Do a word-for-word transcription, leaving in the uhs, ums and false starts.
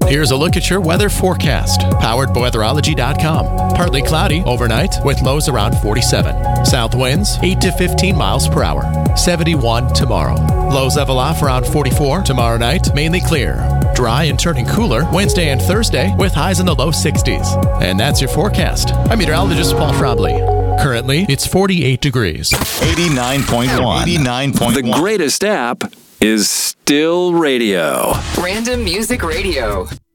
Here's a look at your weather forecast, powered by weatherology dot com. Partly cloudy overnight with lows around forty-seven. South winds eight to fifteen miles per hour. seventy-one tomorrow. Lows level off around forty-four. Tomorrow night, mainly clear. Dry and turning cooler Wednesday and Thursday with highs in the low sixties. And that's your forecast. I'm meteorologist Paul Frobley. Currently, it's forty-eight degrees. eighty-nine point one. eighty-nine point one. The greatest app is still radio. Random Music Radio.